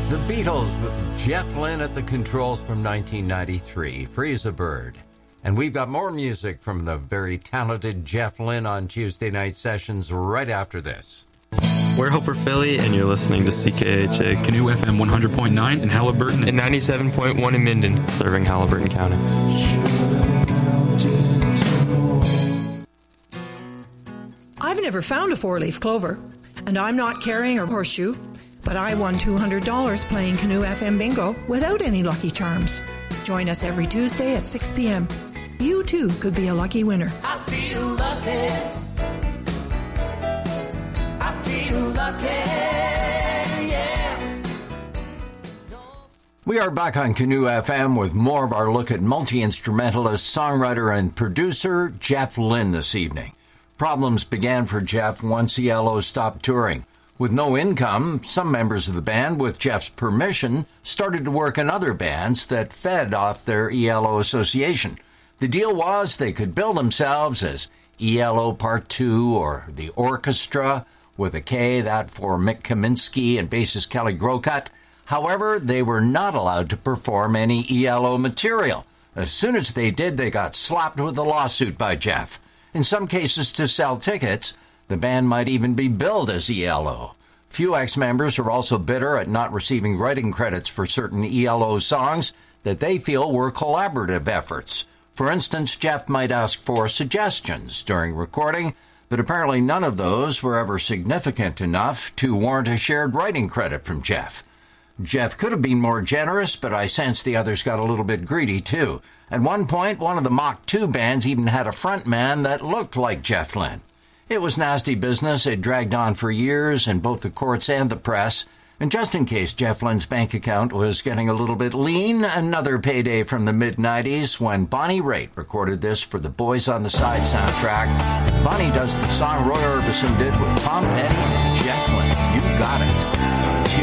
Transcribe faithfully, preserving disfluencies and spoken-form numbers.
The Beatles with Jeff Lynne at the controls from nineteen ninety-three, Freeze a Bird. And we've got more music from the very talented Jeff Lynne on Tuesday night sessions right after this. We're Hoper Philly, and you're listening to C K H A Canoe F M one hundred point nine in Halliburton and ninety-seven point one in Minden, serving Halliburton County. I've never found a four-leaf clover, and I'm not carrying a horseshoe, but I won two hundred dollars playing Canoe F M Bingo without any Lucky Charms. Join us every Tuesday at six p.m. You, too, could be a lucky winner. I feel lucky. I feel lucky, yeah. We are back on Canoe F M with more of our look at multi-instrumentalist, songwriter, and producer Jeff Lynne this evening. Problems began for Jeff once E L O stopped touring. With no income, some members of the band, with Jeff's permission, started to work in other bands that fed off their E L O association. The deal was they could bill themselves as E L O Part two or the Orchestra, with a K, that for Mick Kaminsky and bassist Kelly Grocott. However, they were not allowed to perform any E L O material. As soon as they did, they got slapped with a lawsuit by Jeff. In some cases, to sell tickets, the band might even be billed as E L O. Few ex-members are also bitter at not receiving writing credits for certain E L O songs that they feel were collaborative efforts. For instance, Jeff might ask for suggestions during recording, but apparently none of those were ever significant enough to warrant a shared writing credit from Jeff. Jeff could have been more generous, but I sense the others got a little bit greedy, too. At one point, one of the Mach two bands even had a frontman that looked like Jeff Lynne. It was nasty business. It dragged on for years in both the courts and the press. And just in case Jeff Lynne's bank account was getting a little bit lean, another payday from the mid-nineties when Bonnie Raitt recorded this for the Boys on the Side soundtrack. Bonnie does the song Roy Orbison did with Tom Petty and Jeff Lynne. You got it.